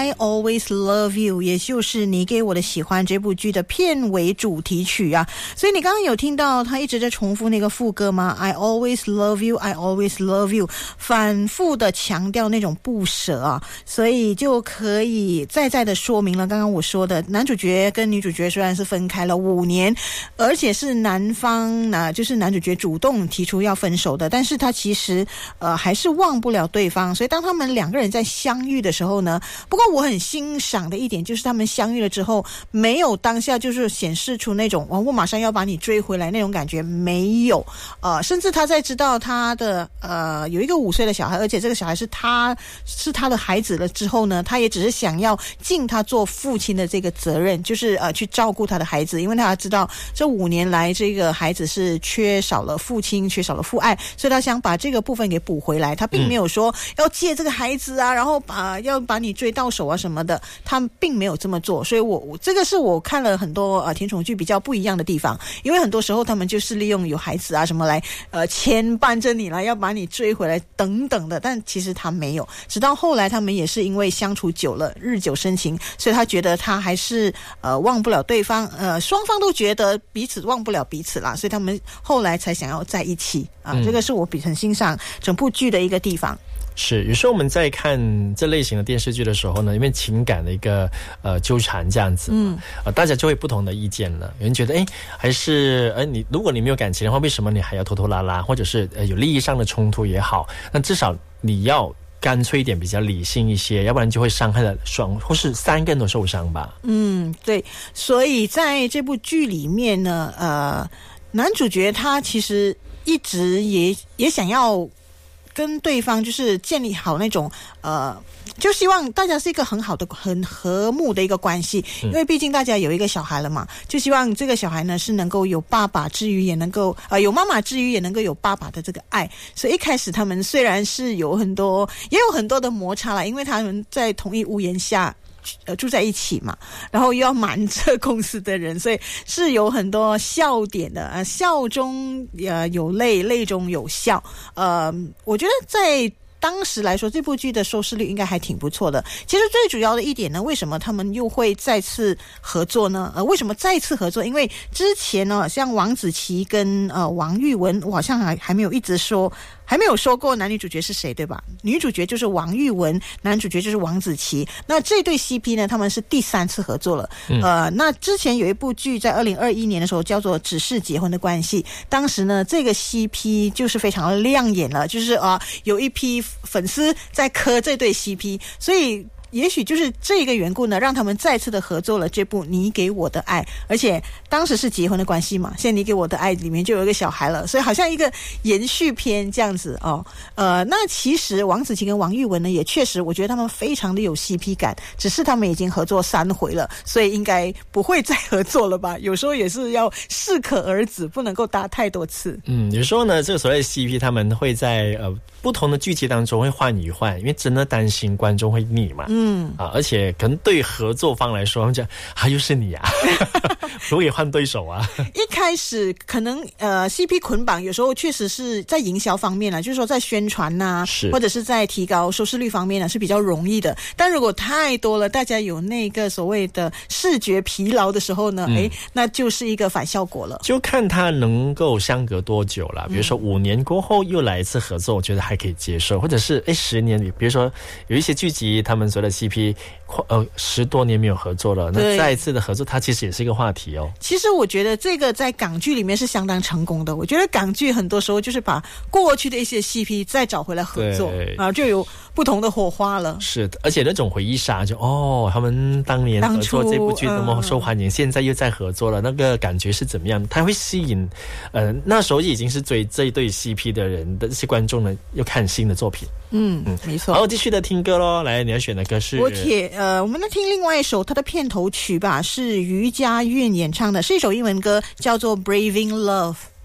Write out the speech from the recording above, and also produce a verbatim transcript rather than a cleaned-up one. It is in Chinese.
I Always Love You， 也就是你给我的喜欢这部剧的片尾主题曲啊。所以你刚刚有听到他一直在重复那个副歌吗？ I always love you, I always love you， 反复的强调那种不舍啊，所以就可以再再的说明了刚刚我说的，男主角跟女主角虽然是分开了五年，而且是男方呢、呃，就是男主角主动提出要分手的，但是他其实呃还是忘不了对方。所以当他们两个人在相遇的时候呢，不过我很欣赏的一点就是他们相遇了之后没有当下就是显示出那种、哦、我马上要把你追回来那种感觉，没有。呃，甚至他在知道他的呃有一个五岁的小孩，而且这个小孩是他是他的孩子了之后呢，他也只是想要尽他做父亲的这个责任，就是呃去照顾他的孩子，因为他知道这五年来这个孩子是缺少了父亲，缺少了父爱，所以他想把这个部分给补回来。他并没有说要借这个孩子啊，然后把要把你追到手啊什么的，他并没有这么做。所以我我这个是我看了很多呃甜宠剧比较不一样的地方，因为很多时候他们就是利用有孩子啊什么来呃牵绊着你了，要把你追回来等等的，但其实他没有。直到后来他们也是因为相处久了，日久生情，所以他觉得他还是呃忘不了对方，呃双方都觉得彼此忘不了彼此啦，所以他们后来才想要在一起啊、呃嗯。这个是我比很欣赏整部剧的一个地方。 是，有时候我们在看这类型的电视剧的时候呢，因为情感的一个呃纠缠这样子，嗯，呃，大家就会不同的意见了。有人觉得，哎，还是，呃，你如果你没有感情的话，为什么你还要拖拖拉拉，或者是呃有利益上的冲突也好，那至少你要干脆一点，比较理性一些，要不然就会伤害了双或是三个人都受伤吧。 嗯，对，所以在这部剧里面呢，呃，男主角他其实一直也也想要跟对方就是建立好那种呃，就希望大家是一个很好的很和睦的一个关系，因为毕竟大家有一个小孩了嘛，就希望这个小孩呢是能够有爸爸之余也能够呃有妈妈之余也能够有爸爸的这个爱。所以一开始他们虽然是有很多也有很多的摩擦啦，因为他们在同一屋檐下呃，住在一起嘛，然后又要瞒着公司的人，所以是有很多笑点的，呃，笑中呃有泪，泪中有笑。呃，我觉得在当时来说，这部剧的收视率应该还挺不错的。其实最主要的一点呢，为什么他们又会再次合作呢？呃，为什么再次合作？因为之前呢，像王子琪跟呃王玉雯，我好像还还没有一直说。还没有说过男女主角是谁，对吧？女主角就是王玉雯，男主角就是王子琪。那这对 C P 呢，他们是第三次合作了。嗯、呃，那之前有一部剧在二零二一年的时候叫做《只是结婚的关系》，当时呢，这个 C P 就是非常的亮眼了，就是啊、呃，有一批粉丝在磕这对 C P， 所以。也许就是这个缘故呢，让他们再次的合作了这部《你给我的爱》，而且当时是结婚的关系嘛，现在《你给我的爱》里面就有一个小孩了，所以好像一个延续篇这样子哦。呃，那其实王子琪跟王玉雯呢，也确实我觉得他们非常的有 C P 感，只是他们已经合作三回了，所以应该不会再合作了吧？有时候也是要适可而止，不能够搭太多次。嗯， 有时候呢，这个所谓 C P 他们会在呃不同的剧集当中会换一换，因为真的担心观众会腻嘛。嗯啊，而且可能对合作方来说，他们讲啊，又是你啊，可不可以换对手啊？ 一开始可能呃 C P 捆绑有时候确实是在营销方面啊，就是说在宣传呐、啊，或者是在提高收视率方面呢、啊、是比较容易的。但如果太多了，大家有那个所谓的视觉疲劳的时候呢，哎、嗯，那就是一个反效果了。 就看他能够相隔多久了。比如说五年过后又来一次合作，我觉得还可以接受，或者是哎十年里，比如说有一些剧集他们所谓的 C P。呃，十多年没有合作了，那再一次的合作，它其实也是一个话题哦。 其实我觉得这个在港剧里面是相当成功的。我觉得港剧很多时候就是把过去的一些 C P 再找回来合作，啊，就有不同的火花了。 是的，而且那种回忆杀，就哦，他们当年合作这部剧那么受欢迎，嗯、现在又在合作了，那个感觉是怎么样？它会吸引，呃，那时候已经是追这一对 C P 的人的这些观众呢，又看新的作品。 嗯嗯，没错。 好，继续的听歌咯。来，你要选的歌是我铁呃，我们来听另外一首它的片头曲吧，是余佳韵演唱的，是一首英文歌，叫做《Braving Love》。